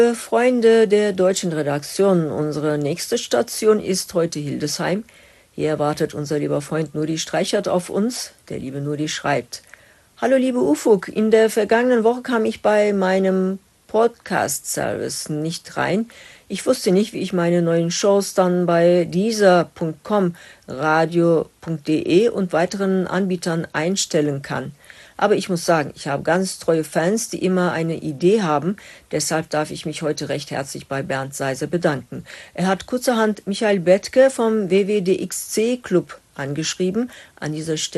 Freunde der deutschen Redaktion, unsere nächste Station ist heute Hildesheim. Hier wartet unser lieber Freund Nuri Streichert auf uns. Der liebe Nuri schreibt: Hallo liebe Ufuk, in der vergangenen Woche kam ich bei meinem Podcast-Service nicht rein. Ich wusste nicht, wie ich meine neuen Shows dann bei Deezer.com, radio.de und weiteren Anbietern einstellen kann. Aber ich muss sagen, ich habe ganz treue Fans, die immer eine Idee haben. Deshalb darf ich mich heute recht herzlich bei Bernd Seiser bedanken. Er hat kurzerhand Michael Bethke vom WWDXC Club angeschrieben. An dieser Stelle